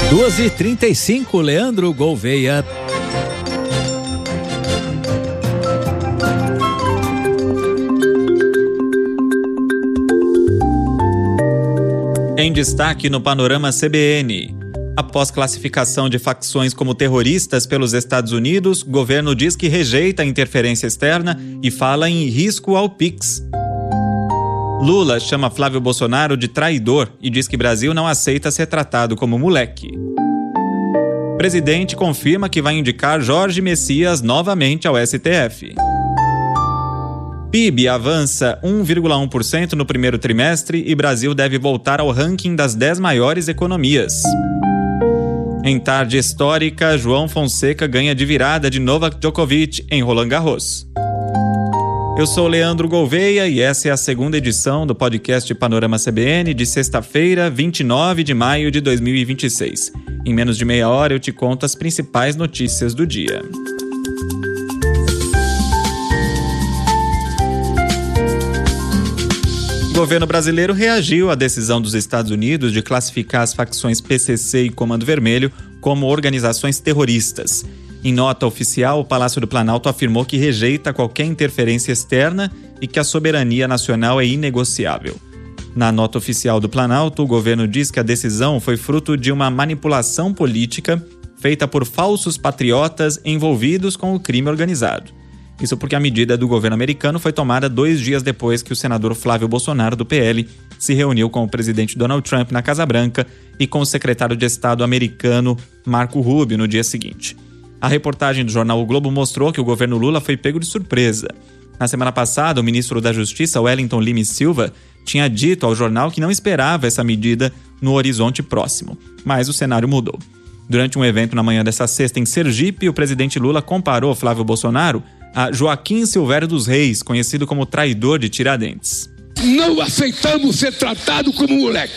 2h35, Leandro Gouveia. Em destaque no Panorama CBN. Após classificação de facções como terroristas pelos Estados Unidos, o governo diz que rejeita a interferência externa e fala em risco ao PIX. Lula chama Flávio Bolsonaro de traidor e diz que Brasil não aceita ser tratado como moleque. Presidente confirma que vai indicar Jorge Messias novamente ao STF. PIB avança 1,1% no primeiro trimestre e Brasil deve voltar ao ranking das 10 maiores economias. Em tarde histórica, João Fonseca ganha de virada de Novak Djokovic em Roland Garros. Eu sou Leandro Gouveia e essa é a segunda edição do podcast Panorama CBN de sexta-feira, 29 de maio de 2026. Em menos de meia hora eu te conto as principais notícias do dia. O governo brasileiro reagiu à decisão dos Estados Unidos de classificar as facções PCC e Comando Vermelho como organizações terroristas. Em nota oficial, o Palácio do Planalto afirmou que rejeita qualquer interferência externa e que a soberania nacional é inegociável. Na nota oficial do Planalto, o governo diz que a decisão foi fruto de uma manipulação política feita por falsos patriotas envolvidos com o crime organizado. Isso porque a medida do governo americano foi tomada 2 dias depois que o senador Flávio Bolsonaro, do PL, se reuniu com o presidente Donald Trump na Casa Branca e com o secretário de Estado americano Marco Rubio no dia seguinte. A reportagem do jornal O Globo mostrou que o governo Lula foi pego de surpresa. Na semana passada, o ministro da Justiça, Wellington Lima e Silva, tinha dito ao jornal que não esperava essa medida no horizonte próximo. Mas o cenário mudou. Durante um evento na manhã dessa sexta em Sergipe, o presidente Lula comparou Flávio Bolsonaro a Joaquim Silvério dos Reis, conhecido como traidor de Tiradentes. Não aceitamos ser tratado como moleque.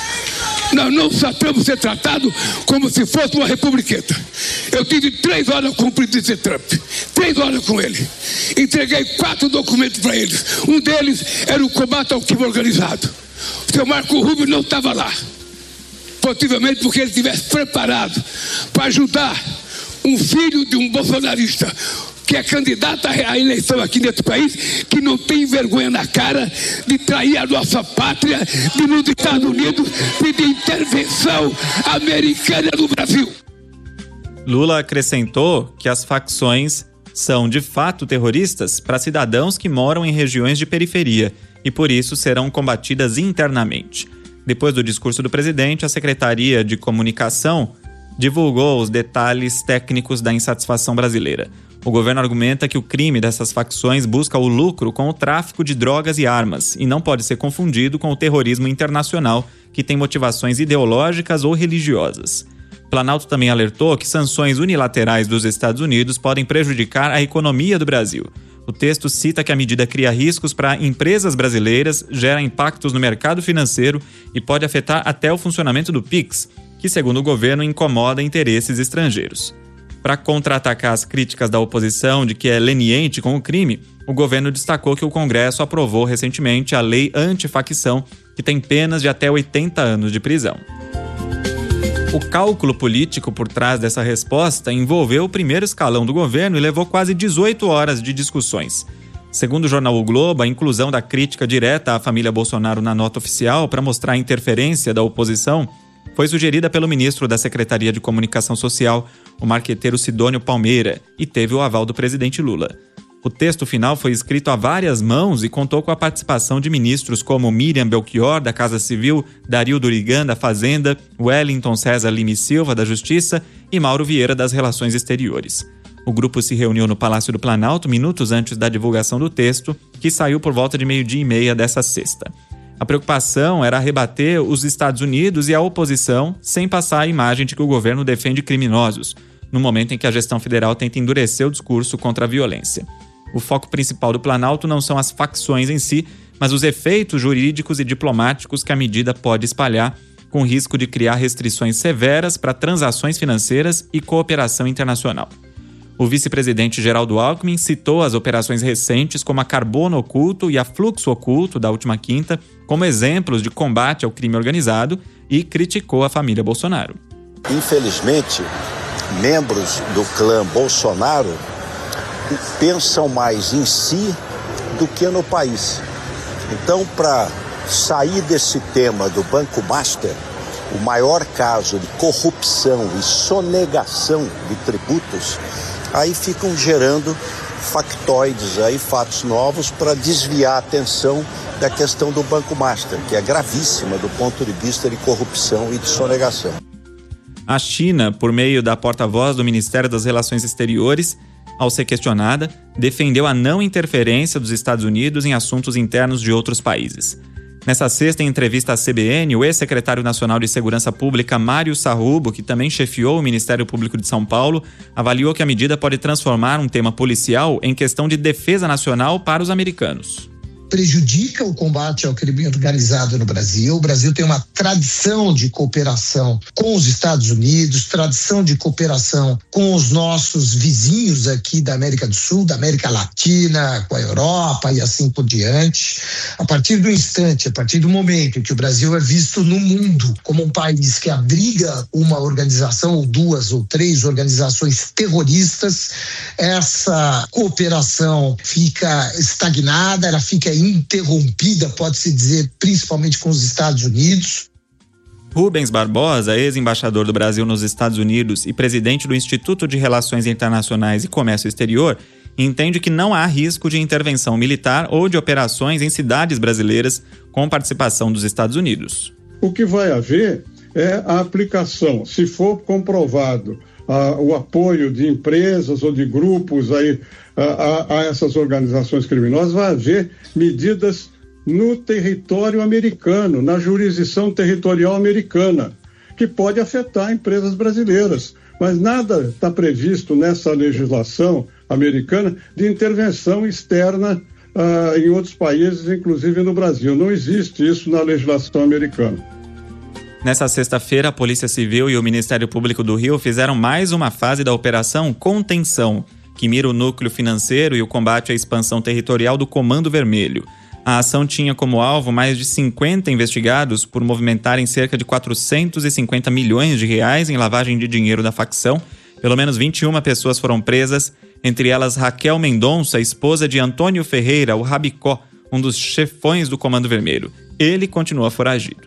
Nós não aceitamos ser tratado como se fosse uma republiqueta. Eu tive 3 horas com o presidente Trump. 3 horas com ele. Entreguei 4 documentos para eles. Um deles era o combate ao crime organizado. O seu Marco Rubio não estava lá. Possivelmente porque ele estivesse preparado para ajudar um filho de um bolsonarista que é candidato à eleição aqui nesse país, que não tem vergonha na cara de trair a nossa pátria, de nos Estados Unidos pedir intervenção americana no Brasil. Lula acrescentou que as facções são de fato terroristas para cidadãos que moram em regiões de periferia e por isso serão combatidas internamente. Depois do discurso do presidente, a Secretaria de Comunicação divulgou os detalhes técnicos da insatisfação brasileira. O governo argumenta que o crime dessas facções busca o lucro com o tráfico de drogas e armas e não pode ser confundido com o terrorismo internacional, que tem motivações ideológicas ou religiosas. Planalto também alertou que sanções unilaterais dos Estados Unidos podem prejudicar a economia do Brasil. O texto cita que a medida cria riscos para empresas brasileiras, gera impactos no mercado financeiro e pode afetar até o funcionamento do PIX, que, segundo o governo, incomoda interesses estrangeiros. Para contra-atacar as críticas da oposição de que é leniente com o crime, o governo destacou que o Congresso aprovou recentemente a lei antifacção, que tem penas de até 80 anos de prisão. O cálculo político por trás dessa resposta envolveu o primeiro escalão do governo e levou quase 18 horas de discussões. Segundo o jornal O Globo, a inclusão da crítica direta à família Bolsonaro na nota oficial para mostrar a interferência da oposição foi sugerida pelo ministro da Secretaria de Comunicação Social, o marqueteiro Sidônio Palmeira, e teve o aval do presidente Lula. O texto final foi escrito a várias mãos e contou com a participação de ministros como Miriam Belchior, da Casa Civil, Dario Durigan, da Fazenda, Wellington César Lima e Silva, da Justiça, e Mauro Vieira, das Relações Exteriores. O grupo se reuniu no Palácio do Planalto minutos antes da divulgação do texto, que saiu por volta de 12:30 dessa sexta. A preocupação era rebater os Estados Unidos e a oposição sem passar a imagem de que o governo defende criminosos, no momento em que a gestão federal tenta endurecer o discurso contra a violência. O foco principal do Planalto não são as facções em si, mas os efeitos jurídicos e diplomáticos que a medida pode espalhar, com risco de criar restrições severas para transações financeiras e cooperação internacional. O vice-presidente Geraldo Alckmin citou as operações recentes como a Carbono Oculto e a Fluxo Oculto da última quinta como exemplos de combate ao crime organizado e criticou a família Bolsonaro. Infelizmente, membros do clã Bolsonaro pensam mais em si do que no país. Então, para sair desse tema do Banco Master, o maior caso de corrupção e sonegação de tributos, aí ficam gerando factoides, aí, fatos novos para desviar a atenção da questão do Banco Master, que é gravíssima do ponto de vista de corrupção e de sonegação. A China, por meio da porta-voz do Ministério das Relações Exteriores, ao ser questionada, defendeu a não interferência dos Estados Unidos em assuntos internos de outros países. Nessa sexta, em entrevista à CBN, o ex-secretário nacional de Segurança Pública, Mário Sarrubo, que também chefiou o Ministério Público de São Paulo, avaliou que a medida pode transformar um tema policial em questão de defesa nacional para os americanos. Prejudica o combate ao crime organizado no Brasil. O Brasil tem uma tradição de cooperação com os Estados Unidos, tradição de cooperação com os nossos vizinhos aqui da América do Sul, da América Latina, com a Europa e assim por diante. A partir do instante, a partir do momento em que o Brasil é visto no mundo como um país que abriga uma organização ou duas ou três organizações terroristas, essa cooperação fica estagnada, ela fica interrompida, pode-se dizer, principalmente com os Estados Unidos. Rubens Barbosa, ex-embaixador do Brasil nos Estados Unidos e presidente do Instituto de Relações Internacionais e Comércio Exterior, entende que não há risco de intervenção militar ou de operações em cidades brasileiras com participação dos Estados Unidos. O que vai haver é a aplicação, se for comprovado o apoio de empresas ou de grupos aí, a essas organizações criminosas, vai haver medidas no território americano, na jurisdição territorial americana, que pode afetar empresas brasileiras. Mas nada está previsto nessa legislação americana de intervenção externa em outros países, inclusive no Brasil. Não existe isso na legislação americana. Nessa sexta-feira, a Polícia Civil e o Ministério Público do Rio fizeram mais uma fase da Operação Contenção, que mira o núcleo financeiro e o combate à expansão territorial do Comando Vermelho. A ação tinha como alvo mais de 50 investigados por movimentarem cerca de 450 milhões de reais em lavagem de dinheiro da facção. Pelo menos 21 pessoas foram presas, entre elas Raquel Mendonça, esposa de Antônio Ferreira, o Rabicó, um dos chefões do Comando Vermelho. Ele continua foragido.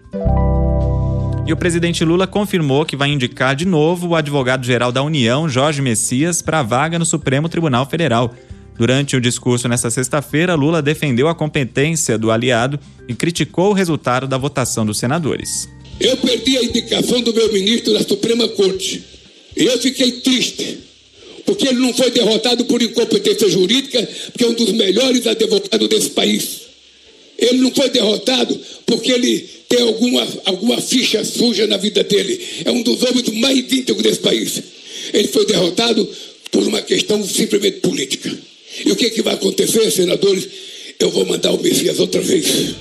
E o presidente Lula confirmou que vai indicar de novo o advogado-geral da União, Jorge Messias, para a vaga no Supremo Tribunal Federal. Durante o discurso nesta sexta-feira, Lula defendeu a competência do aliado e criticou o resultado da votação dos senadores. Eu perdi a indicação do meu ministro da Suprema Corte. E eu fiquei triste, porque ele não foi derrotado por incompetência jurídica, porque é um dos melhores advogados desse país. Ele não foi derrotado porque ele tem alguma ficha suja na vida dele. É um dos homens mais íntegros desse país. Ele foi derrotado por uma questão simplesmente política. E o que vai acontecer, senadores? Eu vou mandar o Messias outra vez.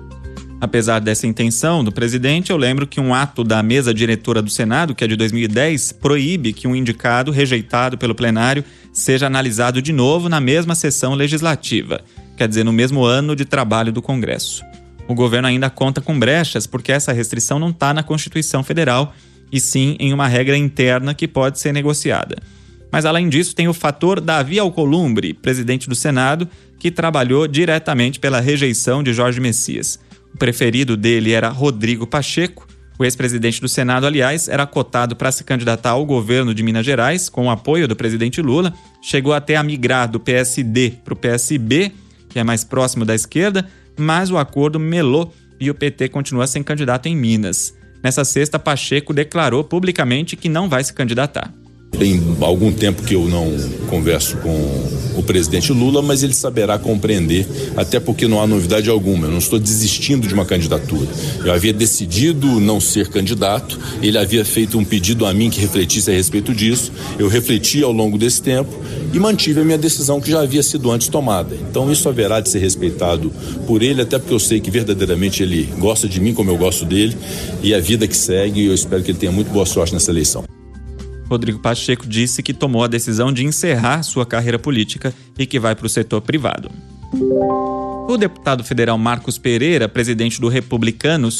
Apesar dessa intenção do presidente, eu lembro que um ato da mesa diretora do Senado, que é de 2010, proíbe que um indicado rejeitado pelo plenário seja analisado de novo na mesma sessão legislativa, quer dizer, no mesmo ano de trabalho do Congresso. O governo ainda conta com brechas porque essa restrição não está na Constituição Federal, e sim em uma regra interna que pode ser negociada. Mas, além disso, tem o fator Davi Alcolumbre, presidente do Senado, que trabalhou diretamente pela rejeição de Jorge Messias. O preferido dele era Rodrigo Pacheco. O ex-presidente do Senado, aliás, era cotado para se candidatar ao governo de Minas Gerais, com o apoio do presidente Lula. Chegou até a migrar do PSD para o PSB, que é mais próximo da esquerda, mas o acordo melou e o PT continua sem candidato em Minas. Nessa sexta, Pacheco declarou publicamente que não vai se candidatar. Tem algum tempo que eu não converso com o presidente Lula, mas ele saberá compreender, até porque não há novidade alguma. Eu não estou desistindo de uma candidatura. Eu havia decidido não ser candidato, ele havia feito um pedido a mim que refletisse a respeito disso. Eu refleti ao longo desse tempo e mantive a minha decisão que já havia sido antes tomada. Então isso haverá de ser respeitado por ele, até porque eu sei que verdadeiramente ele gosta de mim como eu gosto dele, e a vida que segue, eu espero que ele tenha muito boa sorte nessa eleição. Rodrigo Pacheco disse que tomou a decisão de encerrar sua carreira política e que vai para o setor privado. O deputado federal Marcos Pereira, presidente do Republicanos,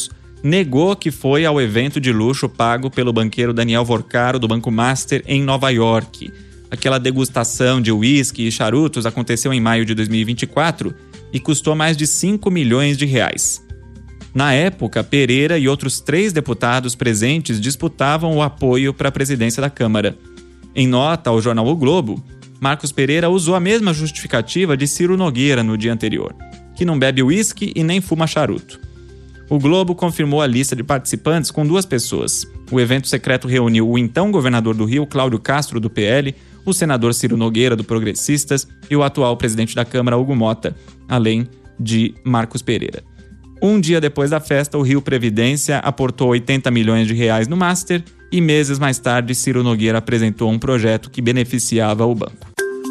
negou que foi ao evento de luxo pago pelo banqueiro Daniel Vorcaro do Banco Master em Nova York. Aquela degustação de uísque e charutos aconteceu em maio de 2024 e custou mais de 5 milhões de reais. Na época, Pereira e outros 3 deputados presentes disputavam o apoio para a presidência da Câmara. Em nota ao jornal O Globo, Marcos Pereira usou a mesma justificativa de Ciro Nogueira no dia anterior, que não bebe uísque e nem fuma charuto. O Globo confirmou a lista de participantes com 2 pessoas. O evento secreto reuniu o então governador do Rio, Cláudio Castro, do PL, o senador Ciro Nogueira, do Progressistas, e o atual presidente da Câmara, Hugo Mota, além de Marcos Pereira. Um dia depois da festa, o Rio Previdência aportou 80 milhões de reais no Master e meses mais tarde, Ciro Nogueira apresentou um projeto que beneficiava o banco.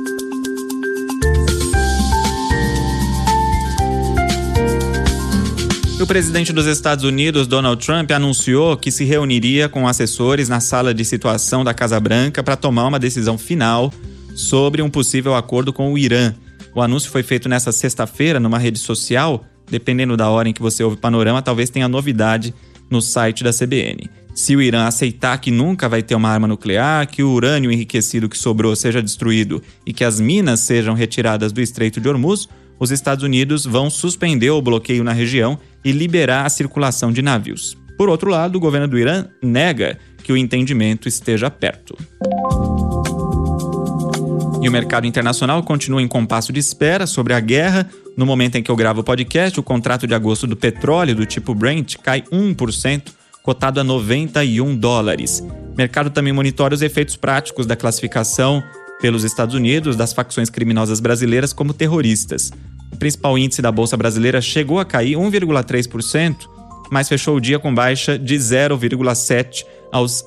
O presidente dos Estados Unidos, Donald Trump, anunciou que se reuniria com assessores na sala de situação da Casa Branca para tomar uma decisão final sobre um possível acordo com o Irã. O anúncio foi feito nesta sexta-feira numa rede social. Dependendo da hora em que você ouve o Panorama, talvez tenha novidade no site da CBN. Se o Irã aceitar que nunca vai ter uma arma nuclear, que o urânio enriquecido que sobrou seja destruído e que as minas sejam retiradas do Estreito de Hormuz, os Estados Unidos vão suspender o bloqueio na região e liberar a circulação de navios. Por outro lado, o governo do Irã nega que o entendimento esteja perto. E o mercado internacional continua em compasso de espera sobre a guerra. No momento em que eu gravo o podcast, o contrato de agosto do petróleo do tipo Brent cai 1%, cotado a $91. O mercado também monitora os efeitos práticos da classificação pelos Estados Unidos das facções criminosas brasileiras como terroristas. O principal índice da Bolsa Brasileira chegou a cair 1,3%, mas fechou o dia com baixa de 0,7% aos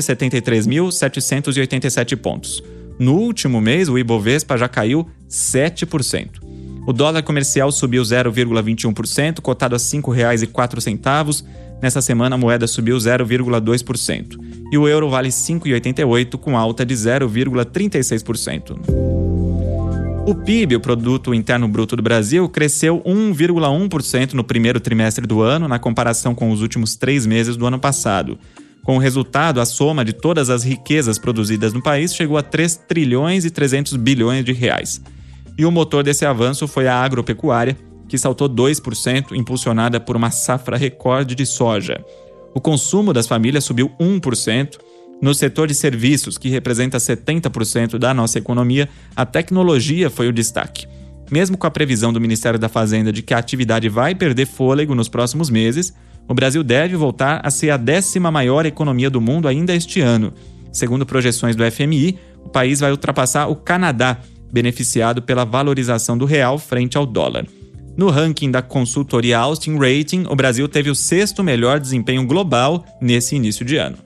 173.787 pontos. No último mês, o Ibovespa já caiu 7%. O dólar comercial subiu 0,21%, cotado a R$ 5,04. Nessa semana, a moeda subiu 0,2%. E o euro vale R$ 5,88, com alta de 0,36%. O PIB, o Produto Interno Bruto do Brasil, cresceu 1,1% no primeiro trimestre do ano, na comparação com os últimos 3 meses do ano passado. Com o resultado, a soma de todas as riquezas produzidas no país chegou a 3 trilhões e 300 bilhões de reais. E o motor desse avanço foi a agropecuária, que saltou 2%, impulsionada por uma safra recorde de soja. O consumo das famílias subiu 1%. No setor de serviços, que representa 70% da nossa economia, a tecnologia foi o destaque. Mesmo com a previsão do Ministério da Fazenda de que a atividade vai perder fôlego nos próximos meses, o Brasil deve voltar a ser a 10ª maior economia do mundo ainda este ano. Segundo projeções do FMI, o país vai ultrapassar o Canadá, beneficiado pela valorização do real frente ao dólar. No ranking da consultoria Austin Rating, o Brasil teve o 6º melhor desempenho global nesse início de ano.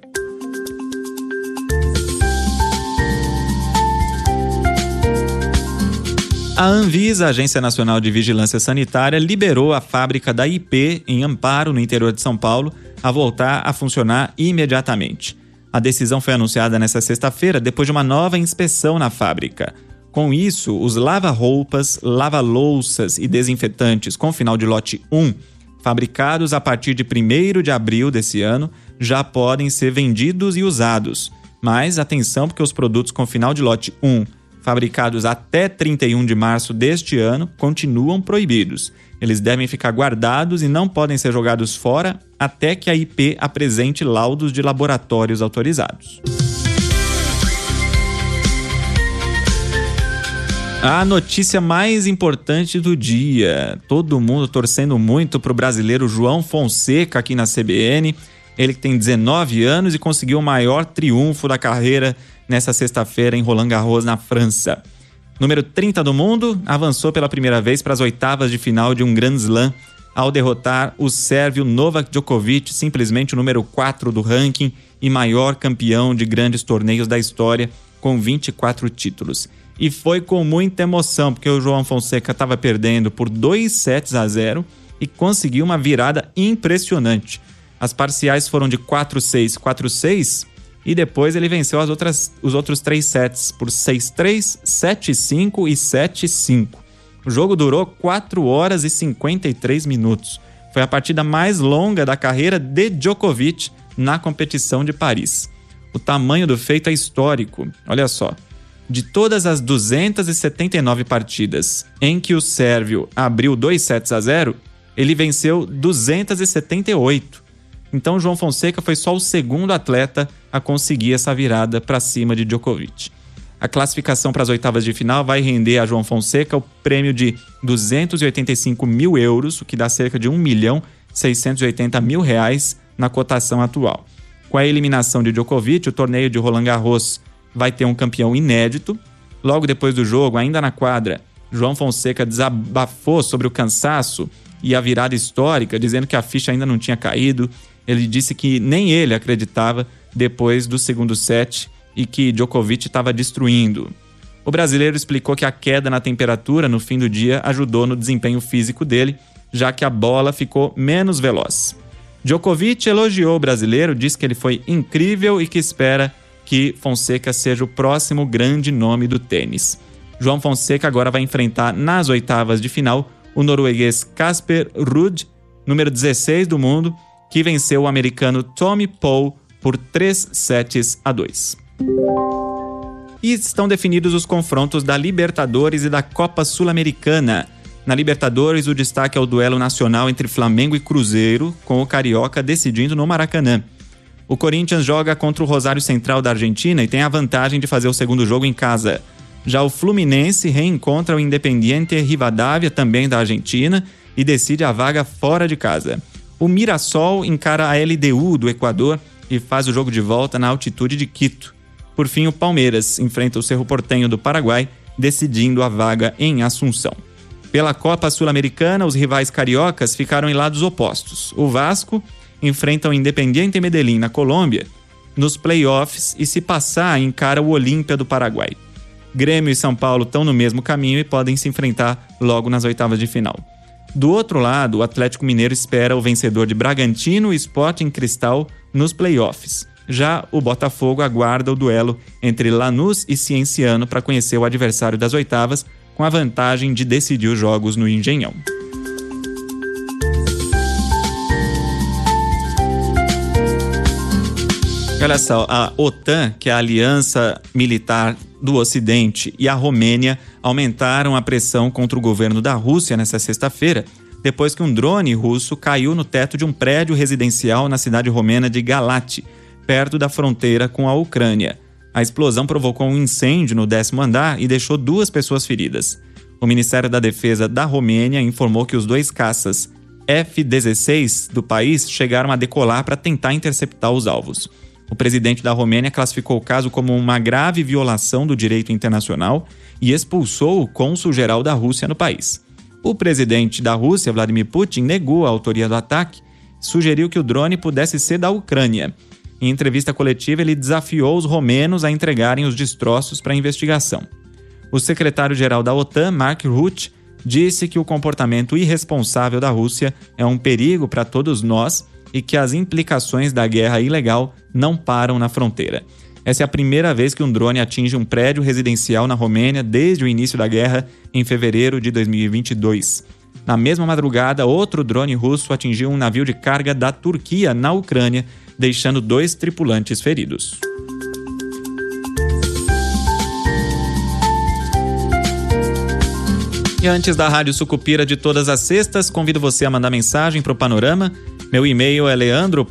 A Anvisa, a Agência Nacional de Vigilância Sanitária, liberou a fábrica da IP, em Amparo, no interior de São Paulo, a voltar a funcionar imediatamente. A decisão foi anunciada nesta sexta-feira, depois de uma nova inspeção na fábrica. Com isso, os lava-roupas, lava-louças e desinfetantes com final de lote 1, fabricados a partir de 1º de abril desse ano, já podem ser vendidos e usados. Mas atenção, porque os produtos com final de lote 1, fabricados até 31 de março deste ano, continuam proibidos. Eles devem ficar guardados e não podem ser jogados fora até que a IP apresente laudos de laboratórios autorizados. A notícia mais importante do dia. Todo mundo torcendo muito para o brasileiro João Fonseca aqui na CBN. Ele que tem 19 anos e conseguiu o maior triunfo da carreira nessa sexta-feira em Roland Garros, na França. Número 30 do mundo, avançou pela primeira vez para as oitavas de final de um Grand Slam ao derrotar o sérvio Novak Djokovic, simplesmente o número 4 do ranking e maior campeão de grandes torneios da história, com 24 títulos. E foi com muita emoção, porque o João Fonseca estava perdendo por 2-0 e conseguiu uma virada impressionante. As parciais foram de 4-6, 4-6 e depois ele venceu os outros 3 sets por 6-3, 7-5 e 7-5. O jogo durou 4 horas e 53 minutos. Foi a partida mais longa da carreira de Djokovic na competição de Paris. O tamanho do feito é histórico. Olha só, de todas as 279 partidas em que o sérvio abriu 2-0, ele venceu 278. Então João Fonseca foi só o segundo atleta a conseguir essa virada para cima de Djokovic. A classificação para as oitavas de final vai render a João Fonseca o prêmio de 285 mil euros, o que dá cerca de R$1.680.000 na cotação atual. Com a eliminação de Djokovic, o torneio de Roland Garros vai ter um campeão inédito. Logo depois do jogo, ainda na quadra, João Fonseca desabafou sobre o cansaço e a virada histórica, dizendo que a ficha ainda não tinha caído. Ele disse que nem ele acreditava depois do segundo set e que Djokovic estava destruindo. O brasileiro explicou que a queda na temperatura no fim do dia ajudou no desempenho físico dele, já que a bola ficou menos veloz. Djokovic elogiou o brasileiro, disse que ele foi incrível e que espera que Fonseca seja o próximo grande nome do tênis. João Fonseca agora vai enfrentar nas oitavas de final o norueguês Casper Ruud, número 16 do mundo, que venceu o americano Tommy Paul por 3-2. E estão definidos os confrontos da Libertadores e da Copa Sul-Americana. Na Libertadores, o destaque é o duelo nacional entre Flamengo e Cruzeiro, com o Carioca decidindo no Maracanã. O Corinthians joga contra o Rosário Central da Argentina e tem a vantagem de fazer o segundo jogo em casa. Já o Fluminense reencontra o Independiente Rivadavia, também da Argentina, e decide a vaga fora de casa. O Mirassol encara a LDU do Equador e faz o jogo de volta na altitude de Quito. Por fim, o Palmeiras enfrenta o Cerro Porteño do Paraguai, decidindo a vaga em Assunção. Pela Copa Sul-Americana, os rivais cariocas ficaram em lados opostos. O Vasco enfrenta o Independiente Medellín na Colômbia nos playoffs e, se passar, encara o Olímpia do Paraguai. Grêmio e São Paulo estão no mesmo caminho e podem se enfrentar logo nas oitavas de final. Do outro lado, o Atlético Mineiro espera o vencedor de Bragantino e Sporting Cristal nos playoffs. Já o Botafogo aguarda o duelo entre Lanús e Cienciano para conhecer o adversário das oitavas, com a vantagem de decidir os jogos no Engenhão. Olha só, a OTAN, que é a Aliança Militar do Ocidente, e a Romênia aumentaram a pressão contra o governo da Rússia nesta sexta-feira, depois que um drone russo caiu no teto de um prédio residencial na cidade romena de Galati, perto da fronteira com a Ucrânia. A explosão provocou um incêndio no 10º andar e deixou 2 pessoas feridas. O Ministério da Defesa da Romênia informou que os 2 caças F-16 do país chegaram a decolar para tentar interceptar os alvos. O presidente da Romênia classificou o caso como uma grave violação do direito internacional e expulsou o cônsul-geral da Rússia no país. O presidente da Rússia, Vladimir Putin, negou a autoria do ataque e sugeriu que o drone pudesse ser da Ucrânia. Em entrevista coletiva, ele desafiou os romenos a entregarem os destroços para a investigação. O secretário-geral da OTAN, Mark Rutte, disse que o comportamento irresponsável da Rússia é um perigo para todos nós e que as implicações da guerra ilegal não param na fronteira. Essa é a primeira vez que um drone atinge um prédio residencial na Romênia desde o início da guerra, em fevereiro de 2022. Na mesma madrugada, outro drone russo atingiu um navio de carga da Turquia na Ucrânia, deixando 2 tripulantes feridos. E antes da Rádio Sucupira de todas as sextas, convido você a mandar mensagem para o Panorama. Meu e-mail é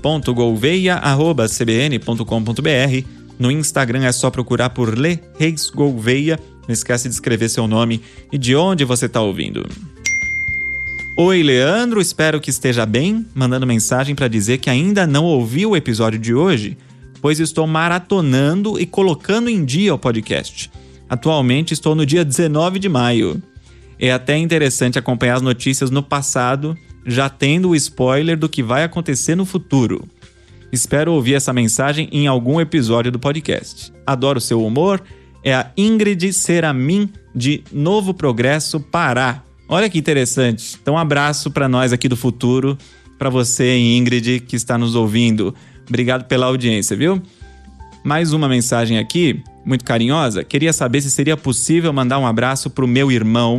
leandro.gouveia@cbn.com.br. No Instagram é só procurar por Le Reis Gouveia. Não esquece de escrever seu nome e de onde você está ouvindo. Oi, Leandro, espero que esteja bem. Mandando mensagem para dizer que ainda não ouvi o episódio de hoje, pois estou maratonando e colocando em dia o podcast. Atualmente estou no dia 19 de maio. É até interessante acompanhar as notícias no passado, já tendo o spoiler do que vai acontecer no futuro. Espero ouvir essa mensagem em algum episódio do podcast. Adoro seu humor. É a Ingrid Seramin, de Novo Progresso, Pará. Olha que interessante. Então, um abraço para nós aqui do futuro, para você, Ingrid, que está nos ouvindo. Obrigado pela audiência, viu? Mais uma mensagem aqui, muito carinhosa. Queria saber se seria possível mandar um abraço para o meu irmão,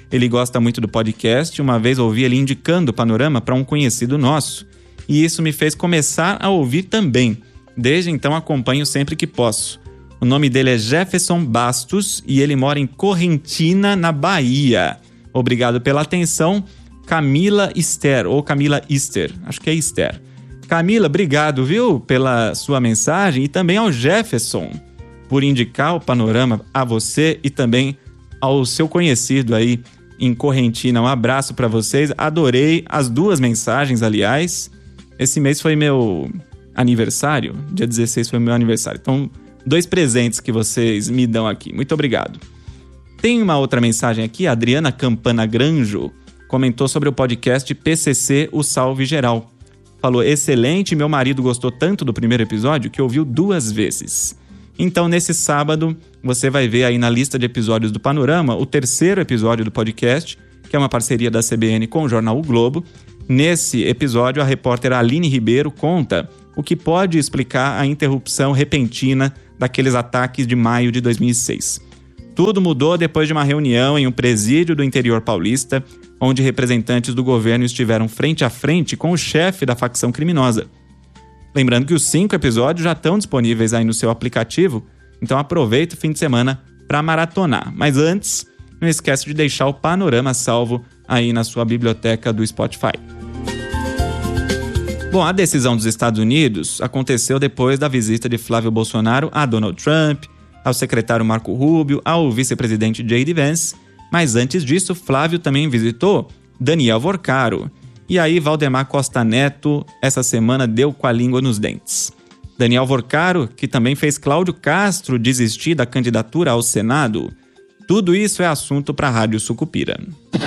Ele gosta muito do podcast. Uma vez ouvi ele indicando o Panorama para um conhecido nosso. E isso me fez começar a ouvir também. Desde então acompanho sempre que posso. O nome dele é Jefferson Bastos e ele mora em Correntina, na Bahia. Obrigado pela atenção, Camila Esther, ou Camila Easter, acho que é Esther. Camila, obrigado, viu, pela sua mensagem e também ao Jefferson por indicar o Panorama a você e também ao seu conhecido aí em Correntina. Um abraço para vocês, adorei as duas mensagens, aliás. Esse mês foi meu aniversário, dia 16 foi meu aniversário, então 2 presentes que vocês me dão aqui, muito obrigado. Tem uma outra mensagem aqui, a Adriana Campana Granjo comentou sobre o podcast PCC, o Salve Geral. Falou, excelente, meu marido gostou tanto do primeiro episódio que ouviu 2 vezes. Então, nesse sábado, você vai ver aí na lista de episódios do Panorama o 3º episódio do podcast, que é uma parceria da CBN com o jornal O Globo. Nesse episódio, a repórter Aline Ribeiro conta o que pode explicar a interrupção repentina daqueles ataques de maio de 2006. Tudo mudou depois de uma reunião em um presídio do interior paulista, onde representantes do governo estiveram frente a frente com o chefe da facção criminosa. Lembrando que os 5 episódios já estão disponíveis aí no seu aplicativo, então aproveita o fim de semana para maratonar. Mas antes, não esquece de deixar o Panorama salvo aí na sua biblioteca do Spotify. Bom, a decisão dos Estados Unidos aconteceu depois da visita de Flávio Bolsonaro a Donald Trump, ao secretário Marco Rubio, ao vice-presidente J.D. Vance, mas antes disso, Flávio também visitou Daniel Vorcaro. E aí, Valdemar Costa Neto, essa semana, deu com a língua nos dentes. Daniel Vorcaro, que também fez Cláudio Castro desistir da candidatura ao Senado. Tudo isso é assunto para a Rádio Sucupira.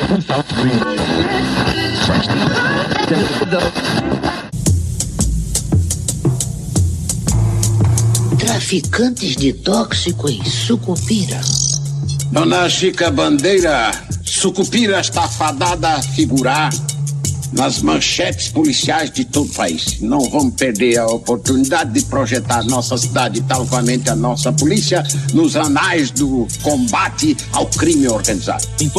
Traficantes de tóxico em Sucupira. Dona Chica Bandeira, Sucupira está fadada a figurar nas manchetes policiais de todo o país. Não vamos perder a oportunidade de projetar nossa cidade e talvamente a nossa polícia nos anais do combate ao crime organizado.